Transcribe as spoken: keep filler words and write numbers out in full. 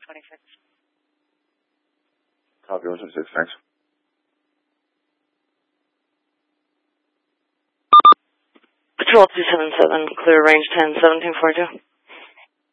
twenty-six. Copy one twenty-six, thanks. Patrol two seven seven, clear range ten, seventeen forty-two.